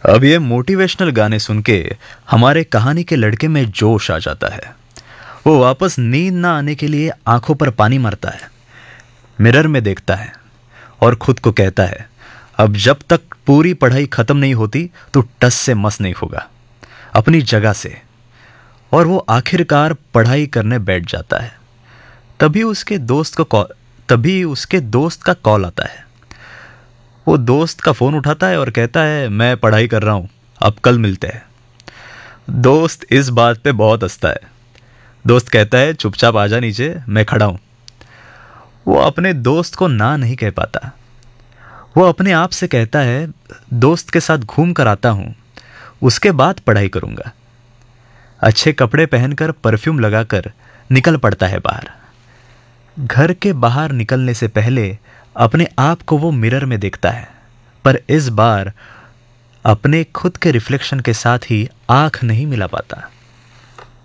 अब ये मोटिवेशनल गाने सुन के हमारे कहानी के लड़के में जोश आ जाता है। वो वापस नींद ना आने के लिए आंखों पर पानी मारता है, मिरर में देखता है और खुद को कहता है, अब जब तक पूरी पढ़ाई खत्म नहीं होती तो टस से मस नहीं होगा अपनी जगह से। और वो आखिरकार पढ़ाई करने बैठ जाता है। तभी उसके दोस्त का कॉल आता है। वो दोस्त का फोन उठाता है और कहता है, मैं पढ़ाई कर रहा हूं, अब कल मिलते हैं। दोस्त इस बात पे बहुत हंसता है। दोस्त कहता है, चुपचाप आजा नीचे, मैं खड़ा हूं। वो अपने दोस्त को ना नहीं कह पाता। वो अपने आप से कहता है, दोस्त के साथ घूम कर आता हूं, उसके बाद पढ़ाई करूंगा। अच्छे कपड़े पहनकर परफ्यूम लगाकर निकल पड़ता है बाहर। घर के बाहर निकलने से पहले अपने आप को वो मिरर में देखता है, पर इस बार अपने खुद के रिफ्लेक्शन के साथ ही आंख नहीं मिला पाता।